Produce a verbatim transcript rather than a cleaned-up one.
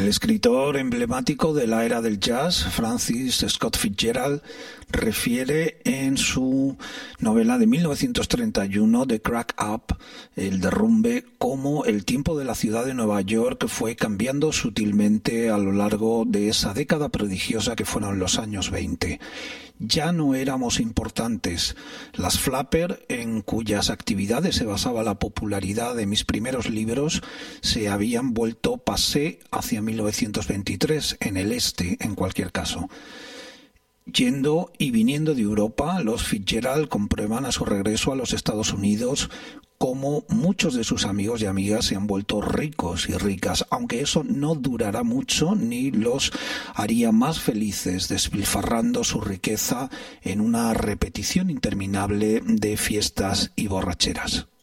El escritor emblemático de la era del jazz, Francis Scott Fitzgerald, refiere en su novela de mil novecientos treinta y uno, The Crack Up, el derrumbe, cómo el tiempo de la ciudad de Nueva York fue cambiando sutilmente a lo largo de esa década prodigiosa que fueron los años veinte. Ya no éramos importantes. Las Flapper, en cuyas actividades se basaba la popularidad de mis primeros libros, se habían vuelto passé hacia mil novecientos veintitrés, en el este, en cualquier caso. Yendo y viniendo de Europa, los Fitzgerald comprueban a su regreso a los Estados Unidos cómo muchos de sus amigos y amigas se han vuelto ricos y ricas, aunque eso no durará mucho ni los haría más felices, despilfarrando su riqueza en una repetición interminable de fiestas y borracheras.